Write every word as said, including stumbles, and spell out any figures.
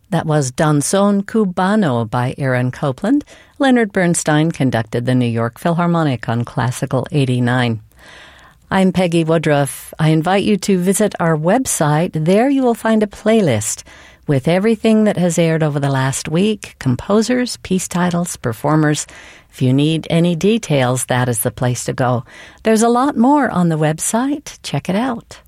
That was Danzón Cubano by Aaron Copland. Leonard Bernstein conducted the New York Philharmonic on Classical eighty-nine. I'm Peggy Woodruff. I invite you to visit our website. There you will find a playlist with everything that has aired over the last week, composers, piece titles, performers. If you need any details, that is the place to go. There's a lot more on the website. Check it out.